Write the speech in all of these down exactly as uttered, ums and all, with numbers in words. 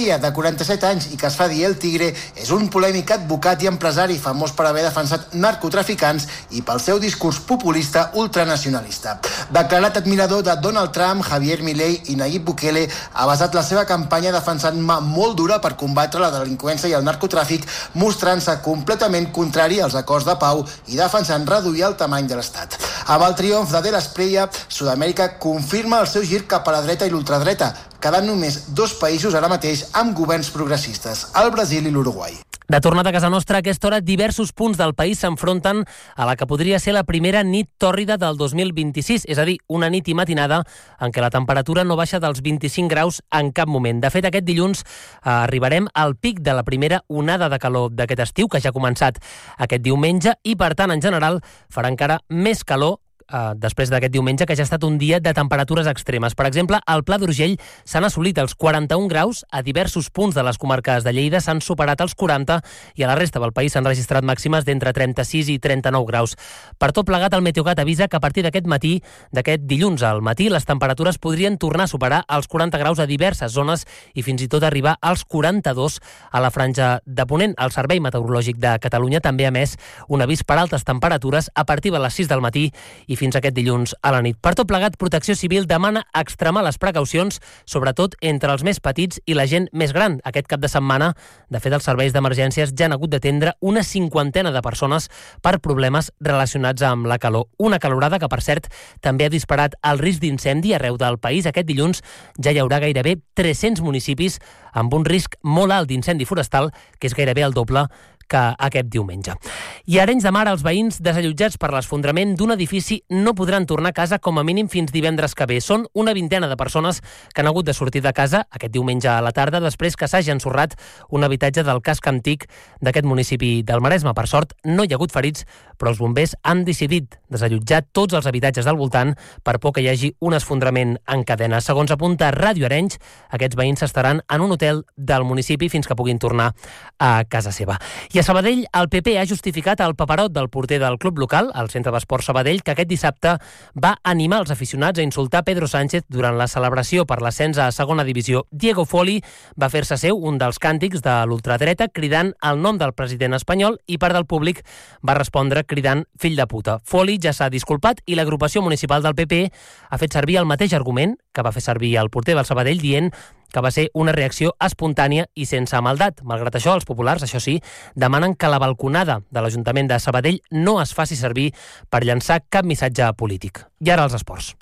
Estrella, de quaranta-set anys i que es fa dir El Tigre, és un polèmic advocat i empresari famós per haver defensat narcotraficants i pel seu discurs populista ultranacionalista. Declarat admirador de Donald Trump, Javier Milei i Nayib Bukele, ha basat la seva campanya defensant mà molt dura per combatre la delinqüència i el narcotràfic, mostrant-se completament contrari als acords de pau i defensant reduir el tamany de l'Estat. Amb el triomf de De la Espriella, Sud-amèrica confirma el seu gir cap a la dreta i l'ultradreta, quedant només dos països ara mateix amb governs progressistes, el Brasil i l'Uruguai. De tornada a casa nostra, a aquesta hora, diversos punts del país s'enfronten a la que podria ser la primera nit tòrrida del dos mil vint-i-sis, és a dir, una nit i matinada en què la temperatura no baixa dels vint-i-cinc graus en cap moment. De fet, aquest dilluns eh, arribarem al pic de la primera onada de calor d'aquest estiu, que ja ha començat aquest diumenge, i, per tant, en general, farà encara més calor Uh, després d'aquest diumenge, que ja ha estat un dia de temperatures extremes. Per exemple, al Pla d'Urgell s'han assolit els quaranta-un graus, a diversos punts de les comarques de Lleida s'han superat els quaranta i a la resta del país s'han registrat màximes d'entre trenta-sis i trenta-nou graus. Per tot plegat, el Meteocat avisa que a partir d'aquest matí, d'aquest dilluns al matí, les temperatures podrien tornar a superar els quaranta graus a diverses zones i fins i tot arribar als quaranta-dos a la franja de Ponent. El Servei Meteorològic de Catalunya també ha emès un avís per altes temperatures a partir de les sis del matí i i fins aquest dilluns a la nit. Per tot plegat, Protecció Civil demana extremar les precaucions, sobretot entre els més petits i la gent més gran. Aquest cap de setmana, de fet, els serveis d'emergències ja han hagut d'atendre una cinquantena de persones per problemes relacionats amb la calor. Una calorada que, per cert, també ha disparat el risc d'incendi arreu del país. Aquest dilluns ja hi haurà gairebé tres-cents municipis amb un risc molt alt d'incendi forestal, que és gairebé el doble que aquest diumenge. I a Arenys de Mar, els veïns desallotjats per l'esfondrament d'un edifici no podran tornar a casa com a mínim fins divendres que ve. Són una vintena de persones que han hagut de sortir de casa aquest diumenge a la tarda després que s'hagi ensorrat un habitatge del casc antic d'aquest municipi del Maresme. Per sort, no hi ha hagut ferits, però els bombers han decidit desallotjar tots els habitatges del voltant per por que hi hagi un esfondrament en cadena. Segons apunta Ràdio Arenys, aquests veïns estaran en un hotel del municipi fins que puguin tornar a casa seva. I a Sabadell, el P P ha justificat el paperot del porter del club local, el Centre d'Esport Sabadell, que aquest dissabte va animar els aficionats a insultar Pedro Sánchez durant la celebració per l'ascens a segona divisió. Diego Foli va fer-se seu un dels càntics de l'ultradreta cridant el nom del president espanyol i part del públic va respondre cridant fill de puta. Foli ja s'ha disculpat i l'agrupació municipal del P P ha fet servir el mateix argument que va fer servir el porter del Sabadell, dient que va ser una reacció espontània i sense maldat. Malgrat això, els populars, això sí, demanen que la balconada de l'Ajuntament de Sabadell no es faci servir per llançar cap missatge polític. I ara els esports.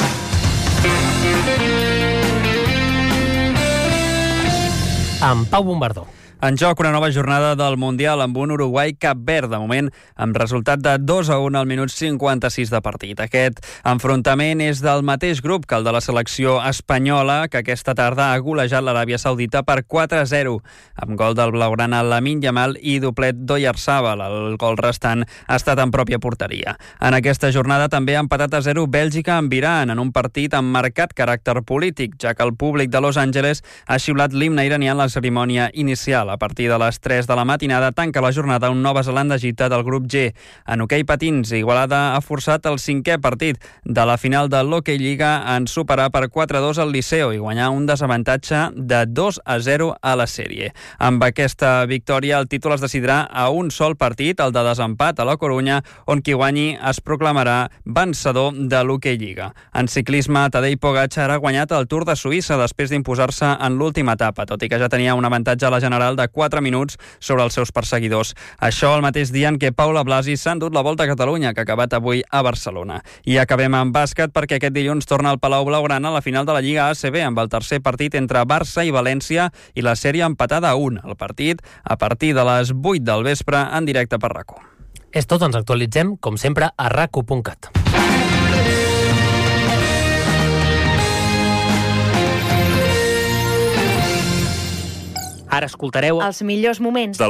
Amb Pau Bombardó. En joc una nova jornada del Mundial amb un Uruguai-Cap Verd, de moment amb resultat de dos a un al minut cinquanta-sis de partit. Aquest enfrontament és del mateix grup que el de la selecció espanyola, que aquesta tarda ha golejat l'Aràbia Saudita per quatre a zero, amb gol del blaugrana Lamine Yamal i doblet d'Oyarzabal. El gol restant ha estat en pròpia porteria. En aquesta jornada també ha empatat a zero Bèlgica amb Iran, en un partit amb marcat caràcter polític, ja que el públic de Los Angeles ha xiulat l'himne iranià en la cerimònia inicial. A partir de les tres de la matinada tanca la jornada un Nova Zelanda-Egipte del grup G. En hoquei patins, Igualada ha forçat el cinquè partit de la final de l'Hockey Lliga en superar per quatre a dos el Liceo i guanyar un desavantatge de dos a zero a la sèrie. Amb aquesta victòria el títol es decidirà a un sol partit, el de desempat a la Corunya, on qui guanyi es proclamarà vencedor de l'Hockey Lliga. En ciclisme, Tadej Pogačar ha guanyat el Tour de Suïssa després d'imposar-se en l'última etapa, tot i que ja tenia un avantatge a la general de quatre minuts sobre els seus perseguidors. Això el mateix dia en què Paula Blasi s'ha endut la Volta a Catalunya, que ha acabat avui a Barcelona. I acabem amb bàsquet perquè aquest dilluns torna al Palau Blaugrana a la final de la Lliga A C B amb el tercer partit entre Barça i València i la sèrie empatada a un. El partit a partir de les vuit del vespre en directe per RAC u. És tot, ens actualitzem, com sempre, a rac u punt cat. Ara escoltareu els millors moments